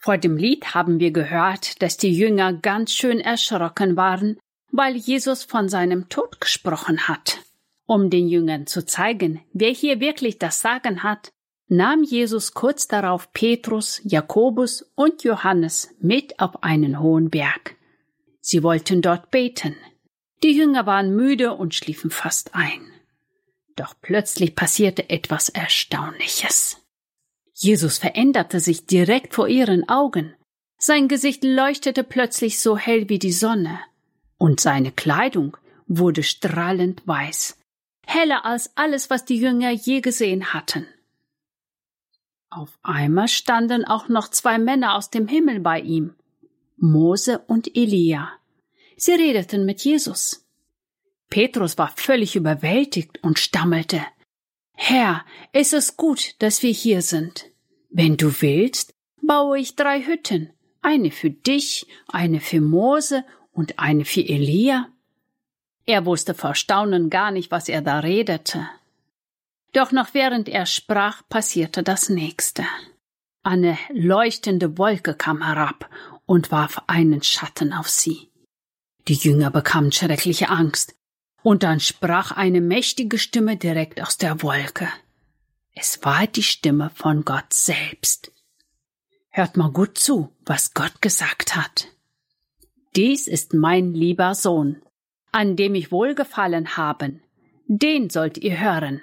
Vor dem Lied haben wir gehört, dass die Jünger ganz schön erschrocken waren, weil Jesus von seinem Tod gesprochen hat. Um den Jüngern zu zeigen, wer hier wirklich das Sagen hat, nahm Jesus kurz darauf Petrus, Jakobus und Johannes mit auf einen hohen Berg. Sie wollten dort beten. Die Jünger waren müde und schliefen fast ein. Doch plötzlich passierte etwas Erstaunliches. Jesus veränderte sich direkt vor ihren Augen. Sein Gesicht leuchtete plötzlich so hell wie die Sonne. Und seine Kleidung wurde strahlend weiß, heller als alles, was die Jünger je gesehen hatten. Auf einmal standen auch noch 2 Männer aus dem Himmel bei ihm, Mose und Elia. Sie redeten mit Jesus. Petrus war völlig überwältigt und stammelte: »Herr, es ist gut, dass wir hier sind. Wenn du willst, baue ich 3 Hütten, eine für dich, eine für Mose und eine für Elia.« Er wusste vor Staunen gar nicht, was er da redete. Doch noch während er sprach, passierte das Nächste. Eine leuchtende Wolke kam herab und warf einen Schatten auf sie. Die Jünger bekamen schreckliche Angst, und dann sprach eine mächtige Stimme direkt aus der Wolke. Es war die Stimme von Gott selbst. Hört mal gut zu, was Gott gesagt hat. »Dies ist mein lieber Sohn, an dem ich Wohlgefallen habe. Den sollt ihr hören.«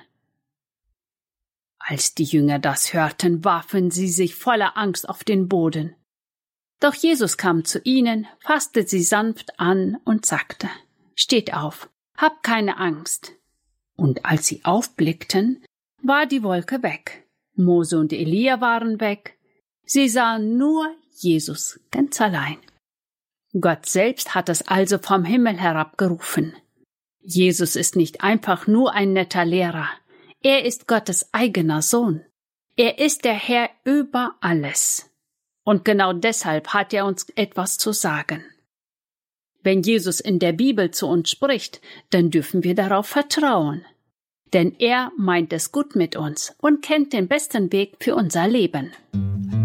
Als die Jünger das hörten, warfen sie sich voller Angst auf den Boden. Doch Jesus kam zu ihnen, fasste sie sanft an und sagte: »Steht auf, habt keine Angst.« Und als sie aufblickten, war die Wolke weg. Mose und Elia waren weg. Sie sahen nur Jesus ganz allein. Gott selbst hat es also vom Himmel herabgerufen. Jesus ist nicht einfach nur ein netter Lehrer. Er ist Gottes eigener Sohn. Er ist der Herr über alles. Und genau deshalb hat er uns etwas zu sagen. Wenn Jesus in der Bibel zu uns spricht, dann dürfen wir darauf vertrauen. Denn er meint es gut mit uns und kennt den besten Weg für unser Leben.